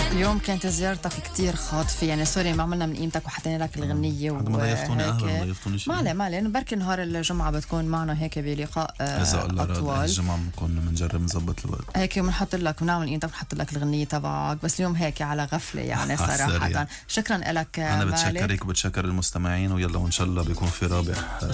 اليوم كانت زيارتك كتير خاطفة، يعني سوري ما عملنا من قيمتك وحطينا لك الغنية حد ما ضيفتوني قهوة ما ضيفتوني شيء. ما عليه بركي نهار الجمعة بتكون معنا هيك بلقاء إذا الله راد أطول. الجمعة بنكون بنجرب نظبط الوقت هيك بنحط لك بنعمل قيمتك بنحط لك الغنية تبعك، بس اليوم هيك على غفلة يعني صراحة. شكرا لك أنا مالك. بتشكرك وبتشكر المستمعين، ويلا وإن شاء الله بيكون في رابح